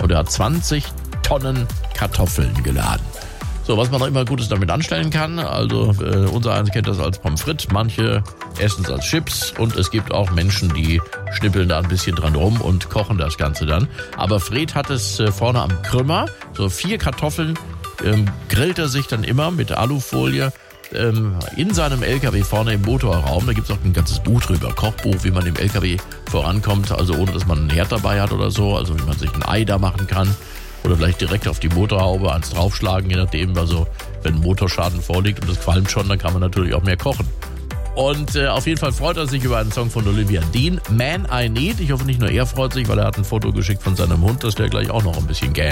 Und er hat 20 Tonnen Kartoffeln geladen. So, was man auch immer Gutes damit anstellen kann, also unser eins kennt das als Pommes frites, manche essen es als Chips und es gibt auch Menschen, die schnippeln da ein bisschen dran rum und kochen das Ganze dann. Aber Fred hat es vorne am Krümmer, so 4 Kartoffeln grillt er sich dann immer mit Alufolie in seinem LKW vorne im Motorraum. Da gibt es auch ein ganzes Buch drüber, Kochbuch, wie man im LKW vorankommt, also ohne dass man einen Herd dabei hat oder so, also wie man sich ein Ei da machen kann. Oder vielleicht direkt auf die Motorhaube ans draufschlagen, je nachdem. Also wenn Motorschaden vorliegt und das qualmt schon, dann kann man natürlich auch mehr kochen. Und auf jeden Fall freut er sich über einen Song von Olivia Dean, Man I Need. Ich hoffe, nicht nur er freut sich, weil er hat ein Foto geschickt von seinem Hund, dass der gleich auch noch ein bisschen gähnt.